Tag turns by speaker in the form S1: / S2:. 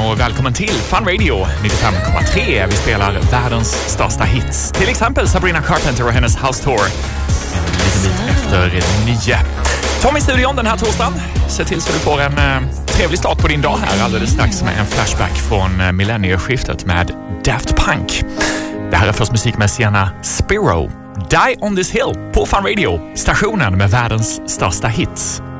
S1: och välkommen till Fun Radio 95,3. Vi spelar världens största hits. Till exempel Sabrina Carpenter och hennes House Tour. En liten bit efter 9. Tom i studion den här torsdagen. Se till så du får en trevlig start på din dag här alldeles strax med en flashback från millennieskiftet med Daft Punk. Det här är först musik med Sienna Spiro. Die on this hill på Fun Radio. Stationen med världens största hits.